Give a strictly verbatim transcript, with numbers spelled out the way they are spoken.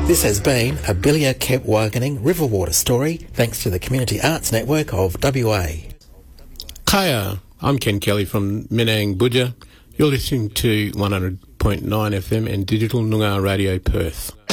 This has been a Billia Kepwagening Riverwater story, thanks to the Community Arts Network of W A. Kaya, I'm Ken Kelly from Menang Budja. You're listening to one hundred point nine F M and Digital Noongar Radio Perth.